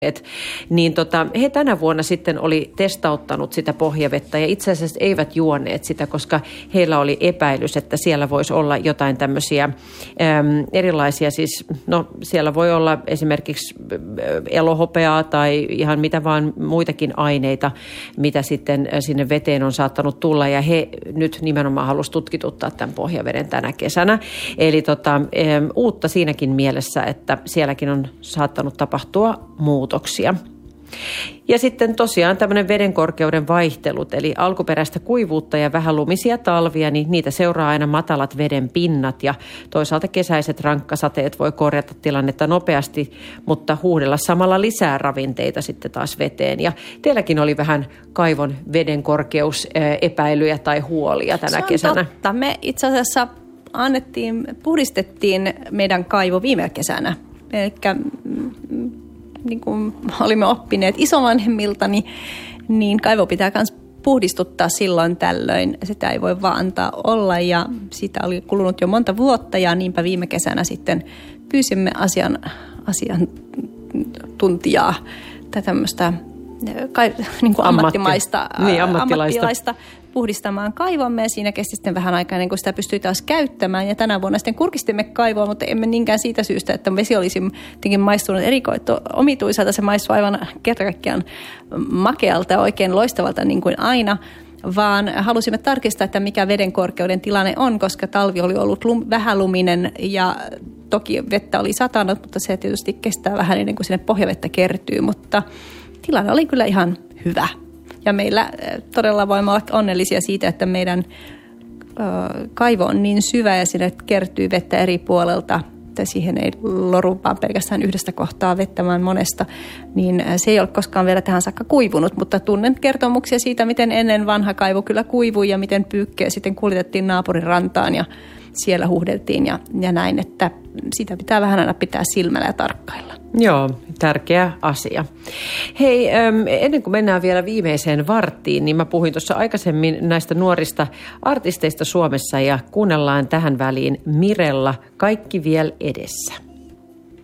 Niin he tänä vuonna sitten oli testauttanut sitä pohjavettä ja itse asiassa eivät juoneet sitä, koska heillä oli epäilys, että siellä voisi olla jotain tämmöisiä erilaisia, siis no siellä voi olla esimerkiksi elohopeaa tai ihan mitä vaan muitakin aineita, mitä sitten sinne veteen on saattanut tulla ja he nyt nimenomaan halusivat tutkituttaa tämän pohjaveden tänä kesänä. Eli uutta siinäkin mielessä, että sielläkin on saattanut tapahtua muutoksia. Ja sitten tosiaan tämmöinen vedenkorkeuden vaihtelut, eli alkuperäistä kuivuutta ja vähän lumisia talvia, niin niitä seuraa aina matalat veden pinnat ja toisaalta kesäiset rankkasateet voi korjata tilannetta nopeasti, mutta huuhdella samalla lisää ravinteita sitten taas veteen. Ja teilläkin oli vähän kaivon vedenkorkeusepäilyjä tai huolia tänä kesänä. Se on totta. Me itse asiassa puhdistettiin meidän kaivo viime kesänä, eli niin kuin olimme oppineet isovanhemmiltani, niin kaivo pitää myös puhdistuttaa silloin tällöin. Sitä ei voi vaan antaa olla ja siitä oli kulunut jo monta vuotta ja niinpä viime kesänä sitten pyysimme asiantuntijaa tai tämmöistä niin kuin ammattilaista puhdistamaan kaivomme ja siinä kesti sitten vähän aikaa ennen kuin sitä pystyi taas käyttämään. Ja tänä vuonna sitten kurkistimme kaivoa, mutta emme niinkään siitä syystä, että vesi olisi jotenkin maistunut omituiselta. Se maistui aivan kertakaikkiaan makealta ja oikein loistavalta niin kuin aina, vaan halusimme tarkistaa, että mikä veden korkeuden tilanne on, koska talvi oli ollut vähäluminen ja toki vettä oli satanut, mutta se tietysti kestää vähän ennen kuin sinne pohjavettä kertyy, mutta tilanne oli kyllä ihan hyvä. Ja meillä todella voimme olla onnellisia siitä, että meidän kaivo on niin syvä ja sinne kertyy vettä eri puolelta, että siihen ei loru vaan pelkästään yhdestä kohtaa vettä, vaan monesta, niin se ei ole koskaan vielä tähän saakka kuivunut, mutta tunnen kertomuksia siitä, miten ennen vanha kaivo kyllä kuivui ja miten pyykkeä sitten kuljetettiin naapurin rantaan ja siellä huuhdeltiin ja näin, että sitä pitää vähän aina pitää silmällä ja tarkkailla. Joo, tärkeä asia. Hei, ennen kuin mennään vielä viimeiseen varttiin, niin mä puhuin tuossa aikaisemmin näistä nuorista artisteista Suomessa ja kuunnellaan tähän väliin Mirella Kaikki vielä edessä.